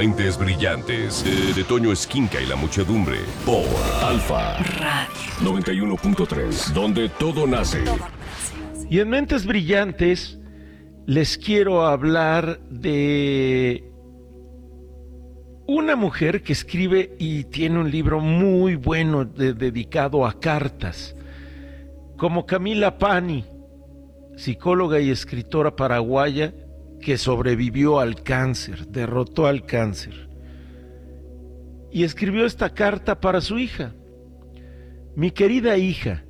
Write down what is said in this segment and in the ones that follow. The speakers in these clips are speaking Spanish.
Mentes Brillantes, de Toño Esquinca y la muchedumbre, por Alfa Radio 91.3, donde todo nace. Y en Mentes Brillantes les quiero hablar de una mujer que escribe y tiene un libro muy bueno dedicado a cartas, como Camila Pani, psicóloga y escritora paraguaya que sobrevivió al cáncer, derrotó al cáncer. Y escribió esta carta para su hija. Mi querida hija,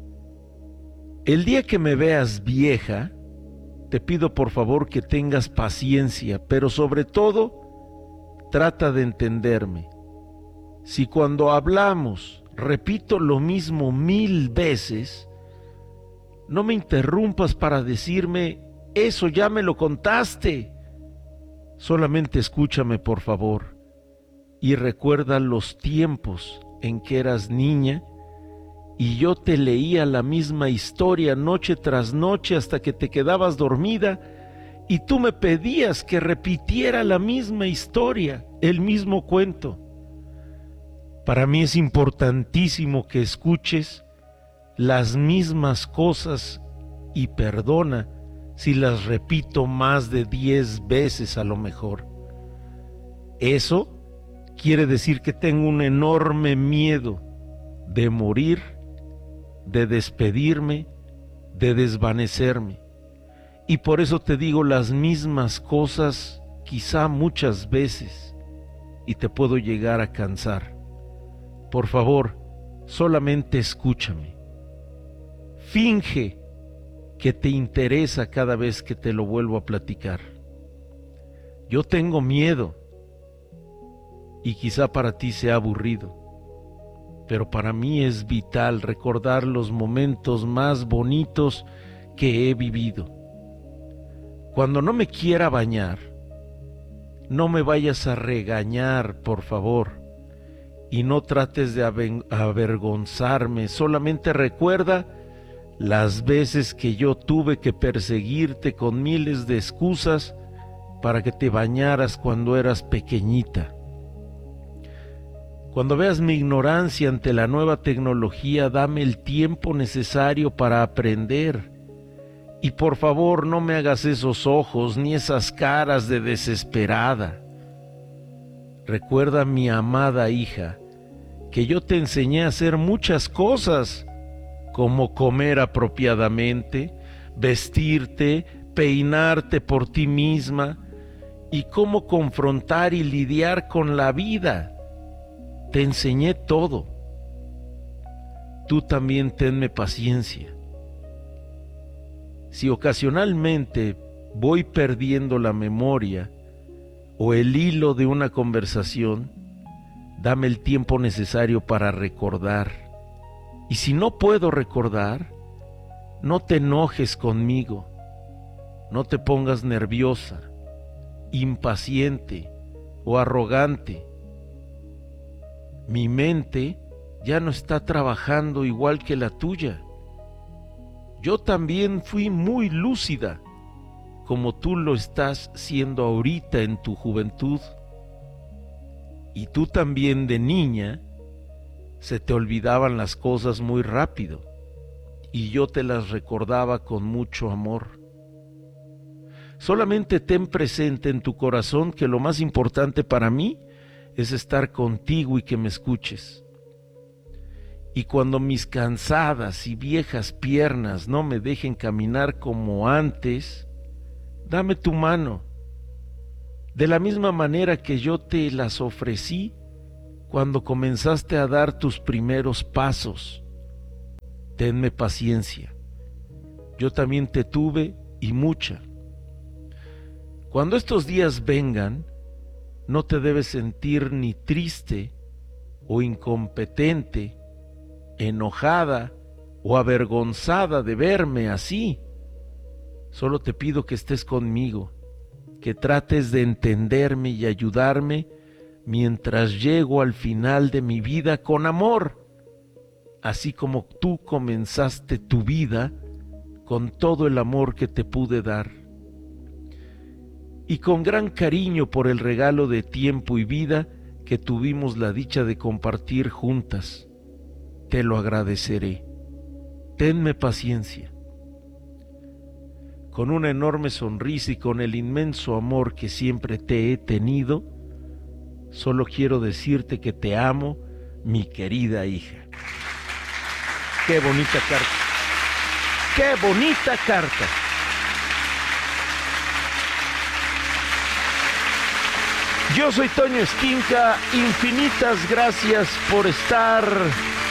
el día que me veas vieja, te pido por favor que tengas paciencia, pero sobre todo, trata de entenderme. Si cuando hablamos repito lo mismo 1000 veces, no me interrumpas para decirme, eso ya me lo contaste. Solamente escúchame por favor y recuerda los tiempos en que eras niña y yo te leía la misma historia noche tras noche hasta que te quedabas dormida y tú me pedías que repitiera la misma historia, el mismo cuento. Para mí es importantísimo que escuches las mismas cosas y perdona si las repito más de 10 veces a lo mejor. Eso quiere decir que tengo un enorme miedo de morir, de despedirme, de desvanecerme. Y por eso te digo las mismas cosas, quizá muchas veces, y te puedo llegar a cansar. Por favor, solamente escúchame. Finge que te interesa cada vez que te lo vuelvo a platicar. Yo tengo miedo, y quizá para ti sea aburrido, pero para mí es vital recordar los momentos más bonitos que he vivido. Cuando no me quiera bañar, no me vayas a regañar, por favor, y no trates de avergonzarme, solamente recuerda las veces que yo tuve que perseguirte con miles de excusas para que te bañaras cuando eras pequeñita. Cuando veas mi ignorancia ante la nueva tecnología, dame el tiempo necesario para aprender. Y por favor no me hagas esos ojos ni esas caras de desesperada. Recuerda, mi amada hija, que yo te enseñé a hacer muchas cosas, como comer apropiadamente, vestirte, peinarte por ti misma y cómo confrontar y lidiar con la vida. Te enseñé todo. Tú también tenme paciencia. Si ocasionalmente voy perdiendo la memoria o el hilo de una conversación, dame el tiempo necesario para recordar. Y si no puedo recordar, no te enojes conmigo, no te pongas nerviosa, impaciente o arrogante. Mi mente ya no está trabajando igual que la tuya. Yo también fui muy lúcida, como tú lo estás siendo ahorita en tu juventud. Y tú también de niña, se te olvidaban las cosas muy rápido, y yo te las recordaba con mucho amor. Solamente ten presente en tu corazón que lo más importante para mí es estar contigo y que me escuches. Y cuando mis cansadas y viejas piernas no me dejen caminar como antes, dame tu mano, de la misma manera que yo te las ofrecí cuando comenzaste a dar tus primeros pasos. Tenme paciencia. Yo también te tuve y mucha. Cuando estos días vengan, no te debes sentir ni triste o incompetente, enojada o avergonzada de verme así. Solo te pido que estés conmigo, que trates de entenderme y ayudarme mientras llego al final de mi vida con amor, así como tú comenzaste tu vida con todo el amor que te pude dar. y con gran cariño por el regalo de tiempo y vida que tuvimos la dicha de compartir juntas. Te lo agradeceré. Tenme paciencia. Con una enorme sonrisa y con el inmenso amor que siempre te he tenido, solo quiero decirte que te amo, mi querida hija. ¡Qué bonita carta! ¡Qué bonita carta! Yo soy Toño Esquinca, infinitas gracias por estar